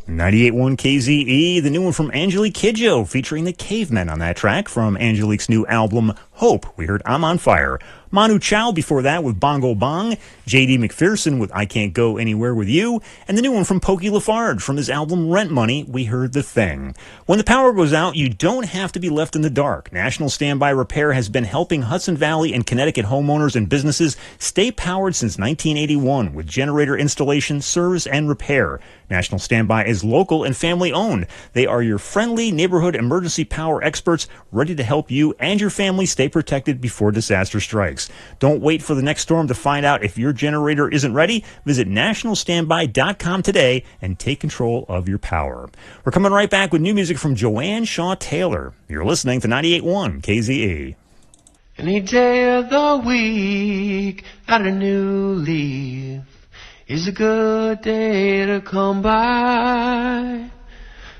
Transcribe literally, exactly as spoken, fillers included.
ninety-eight point one K Z E, the new one from Angelique Kidjo, featuring the Cavemen on that track from Angelique's new album, Hope. We heard I'm on Fire. Manu Chao before that with Bongo Bong, J D McPherson with I Can't Go Anywhere With You, and the new one from Pokey Lafarge from his album Rent Money, we heard The Thing. When the power goes out, you don't have to be left in the dark. National Standby Repair has been helping Hudson Valley and Connecticut homeowners and businesses stay powered since nineteen eighty-one with generator installation, service, and repair. National Standby is local and family-owned. They are your friendly neighborhood emergency power experts ready to help you and your family stay protected before disaster strikes. Don't wait for the next storm to find out if your generator isn't ready. Visit national standby dot com today and take control of your power. We're coming right back with new music from Joanne Shaw Taylor. You're listening to ninety-eight point one K Z E. Any day of the week, got a new leaf, is a good day to come by.